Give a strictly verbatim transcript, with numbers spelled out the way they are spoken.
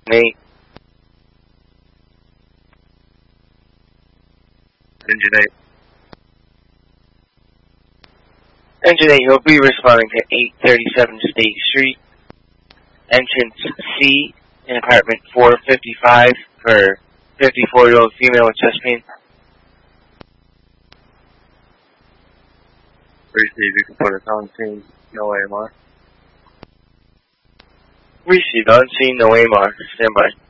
eight. Engine eight. Engine eight, you'll be responding to eight thirty-seven State Street, entrance C in apartment four fifty-five for fifty-four-year-old female with chest pain. Receive, you can put us on scene, no A M R. Received on scene, no A M R. Stand by.